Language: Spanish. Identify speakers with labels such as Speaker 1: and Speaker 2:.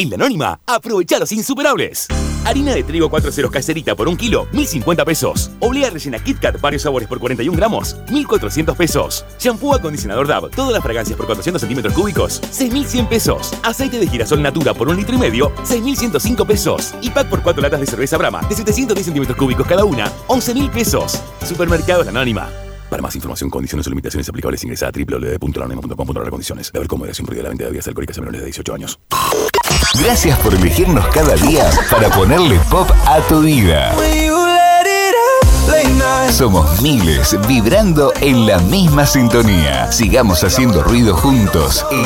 Speaker 1: En La Anónima, aprovecha los insuperables. Harina de trigo 4 ceros caserita por 1 kilo, 1.050 pesos. Oblea rellena Kit Kat varios sabores por 41 gramos, 1.400 pesos. Shampoo acondicionador Dove, todas las fragancias por 400 centímetros cúbicos, 6.100 pesos. Aceite de girasol Natura por 1,5 litros, 6.105 pesos. Y pack por 4 latas de cerveza Brahma de 710 centímetros cúbicos cada una, 11.000 pesos. Supermercados La Anónima. Para más información, condiciones o limitaciones aplicables, ingresa a www.lanonima.com.ar/condiciones. Beber con moderación, prohibida la venta de bebidas alcohólicas a menores de 18 años.
Speaker 2: Gracias por elegirnos cada día para ponerle pop a tu vida. Somos miles vibrando en la misma sintonía. Sigamos haciendo ruido juntos.